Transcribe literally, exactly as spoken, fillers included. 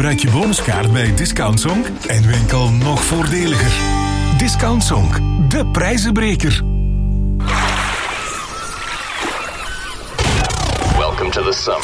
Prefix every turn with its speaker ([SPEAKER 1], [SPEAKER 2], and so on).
[SPEAKER 1] Gebruik je bonuskaart bij Discount Song en winkel nog voordeliger. Discount Song, de prijzenbreker.
[SPEAKER 2] Welcome to the summer.